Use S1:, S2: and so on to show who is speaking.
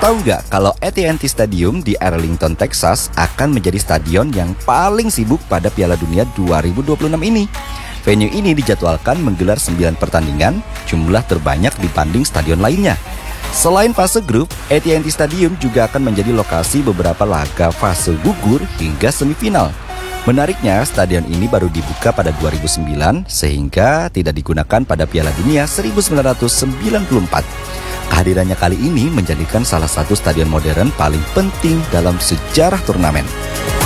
S1: Tahu nggak kalau AT&T Stadium di Arlington, Texas akan menjadi stadion yang paling sibuk pada Piala Dunia 2026 ini? Venue ini dijadwalkan menggelar 9 pertandingan, jumlah terbanyak dibanding stadion lainnya. Selain fase grup, AT&T Stadium juga akan menjadi lokasi beberapa laga fase gugur hingga semifinal. Menariknya, stadion ini baru dibuka pada 2009 sehingga tidak digunakan pada Piala Dunia 1994. Kehadirannya kali ini menjadikan salah satu stadion modern paling penting dalam sejarah turnamen.